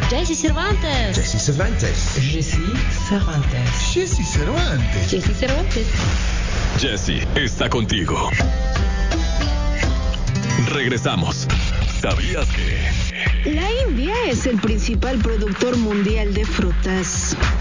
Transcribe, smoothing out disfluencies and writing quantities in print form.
Jessy Cervantes. Jessy Cervantes. Jessy Cervantes. Jessy Cervantes. Jessy Cervantes. Jessy está contigo. Regresamos. ¿Sabías que? La India es el principal productor mundial de frutas.